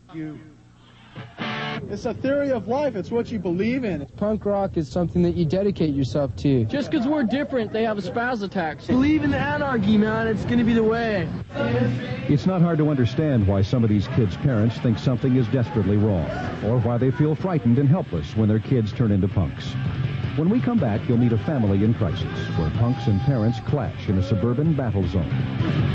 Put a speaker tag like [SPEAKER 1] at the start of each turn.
[SPEAKER 1] It's a theory of life. It's what you believe in.
[SPEAKER 2] Punk rock is something that you dedicate yourself to.
[SPEAKER 3] Just because we're different, they have spaz attacks. Believe in the anarchy, man. It's going to be the way.
[SPEAKER 4] It's not hard to understand why some of these kids' parents think something is desperately wrong, or why they feel frightened and helpless when their kids turn into punks. When we come back, you'll meet a family in crisis, where punks and parents clash in a suburban battle zone.